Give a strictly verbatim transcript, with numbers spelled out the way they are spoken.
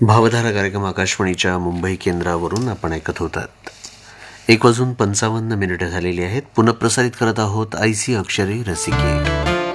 भावधारा कार्यक्रम आकाशवाणीच्या मुंबई केंद्रावरून आपण ऐकत होतात. एक वाजून पंचावन्न मिनिटं झालेली आहेत. पुनःप्रसारित करत आहोत आयसी अक्षरे रसिके.